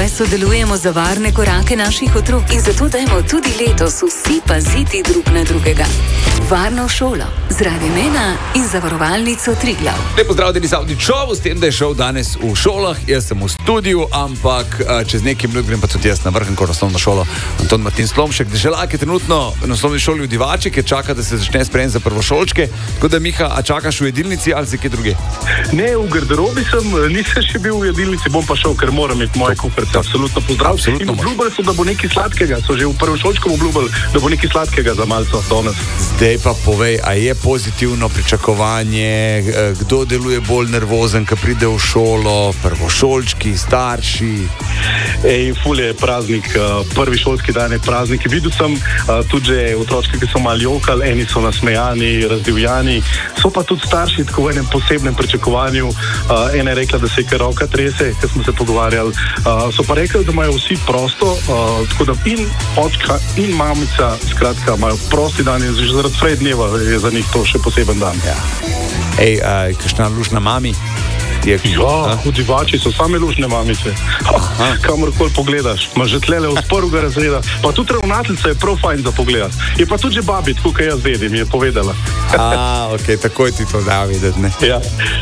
Skupaj sodelujemo za varne korake naših otrok in zato dajmo tudi letos vsi paziti drug na drugega. Varno šolo z Radio Mena in Zavarovalnico Triglav. Lepo zdrav, Denis Avdićov, s tem, da je šel danes v šolah. Jaz sem v studiu, ampak čez nekaj minut grem pa tudi jaz na Vrhnko osnovno šolo Anton Martin Slomšek. Deželak je trenutno na osnovni šoli v Divači, ker čaka, da se začne sprejem za prvošolčke. Tako da, Miha, a čakaš v jedilnici ali si kje druge? Ne, v garderobi sem, nisem še bil v jedilnici, bom pa šel, ker moram imeti moje kuferce. Absolutno pozdrav. In obljubili so, da bo nekaj sladkega. So že v prvošolčkom obljubili, da bo nekaj sladkega za malco danes. Zdaj pa povej, a je pozitivno pričakovanje, kdo deluje bolj nervozen, ko pride v šolo, prvošolčki, starši? Ful je praznik, prvi šolski dan je praznik. Videl sem tudi že otročke, ki so malo jokali, eni so nasmejani, razdivjani, so pa tudi starši tako v enem posebnem pričakovanju. Ena je rekla, da se je kar roka trese, ker smo se pogovarjali. So pa rekli, da imajo vsi prosto, tako da in očka in mamica, skratka, imajo prosti dan in že zaradi frej dneva je za njih to še poseben dan. Ja. Kakšna lušna mami? Ja, v Divači so same lušne mamice. Kamorkoli pogledaš, imaš že tlele od prvega razreda, pa tudi ravnateljica je prav fajn za pogledati. Je pa tudi že babi, tako kot jaz vedim, je povedala. Ok, takoj ti to da videti, ne? Ja.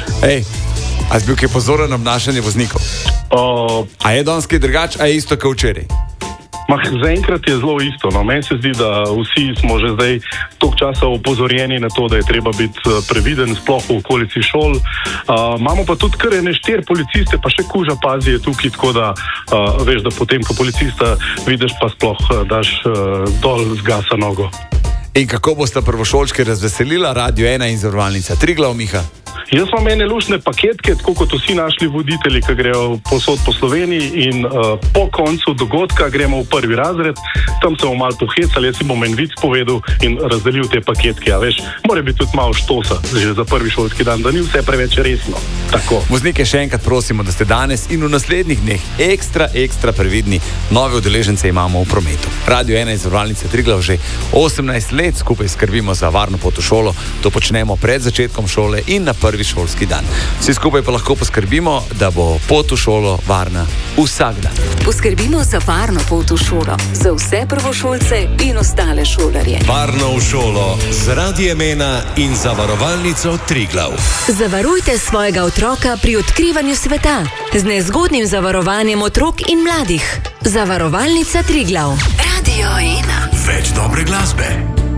A si bil kaj pozoren na obnašanje voznikov? A je danes kaj drugače, a je isto kot včeraj? Zaenkrat je zelo isto. No. Meni se zdi, da vsi smo že zdaj toliko časa opozorjeni na to, da je treba biti previden, sploh v okolici šol. Imamo pa tudi kar 4 policiste, pa še kuža pazi je tukaj, tako da veš, da potem, ko policista vidiš, pa sploh daš dol z gasa nogo. In kako boste prvošolčke razveselila Radio 1 in Zavarovalnica Triglav, Miha? Jaz imam ene lušne paketke, tako kot vsi našli voditelji, ki grejo posod po Sloveniji in po koncu dogodka gremo v prvi razred, tam se bomo malo pohecali, jaz si bom en vic povedal in razdelil te paketke, a veš, mora biti tudi malo štosa že za prvi šolski dan, da ni vse preveč resno. Tako. Voznike še enkrat prosimo, da ste danes in v naslednjih dneh ekstra previdni. Nove udeležence imamo v prometu. Radio 1 in Zavarovalnica Triglav že 18 let skupaj skrbimo za varno pot v šolo. To počnemo pred začetkom šole in na prvi šolski dan. Vsi skupaj pa lahko poskrbimo, da bo pot v šolo varna vsak dan. Poskrbimo za varno pot v šolo, za vse prvošolce in ostale šolarje. Varno v šolo z Radiem Mena in Zavarovalnico Triglav. Zavarujte svojega otroka pri odkrivanju sveta z nezgodnim zavarovanjem otrok in mladih. Zavarovalnica Triglav. Radio 1. Več dobre glasbe.